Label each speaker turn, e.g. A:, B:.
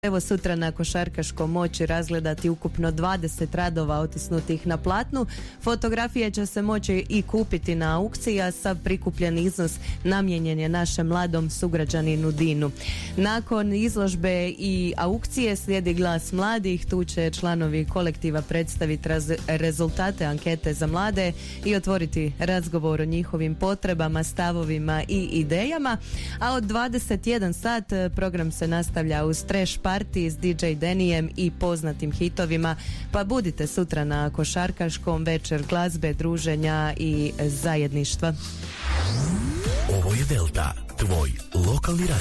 A: Evo sutra na košarkaškom moći razgledati ukupno 20 radova otisnutih na platnu. Fotografije će se moći i kupiti na aukciji, a sav prikupljeni iznos namijenjen je našem mladom sugrađaninu Dinu. Nakon izložbe i aukcije slijedi glas mladih. Tu će članovi kolektiva predstaviti rezultate ankete za mlade i otvoriti razgovor o njihovim potrebama, stavovima i idejama. A od 21 sat program se nastavlja uz trash party s DJ Denijem i poznatim hitovima, pa budite sutra na košarkaškom, večer glazbe, druženja i zajedništva.
B: Ovo je Delta, tvoj lokalni radio.